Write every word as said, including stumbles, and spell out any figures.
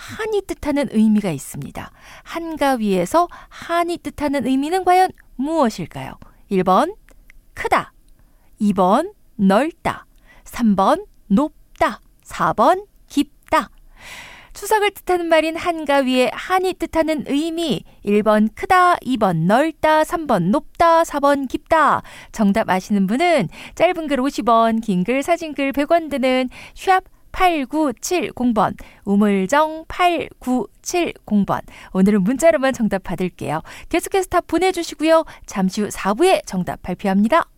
한이 뜻하는 의미가 있습니다. 한가위에서 한이 뜻하는 의미는 과연 무엇일까요? 일 번 크다, 이 번 넓다, 삼 번 높다, 사 번 깊다. 추석을 뜻하는 말인 한가위에 한이 뜻하는 의미 일 번 크다, 이 번 넓다, 삼 번 높다, 사 번 깊다. 정답 아시는 분은 짧은 글 오십 원, 긴 글 사진글 백 원 드는 샵 팔구칠공 번, 우물정 팔구칠공 번. 오늘은 문자로만 정답 받을게요. 계속해서 답 보내주시고요. 잠시 후 사 부에 정답 발표합니다.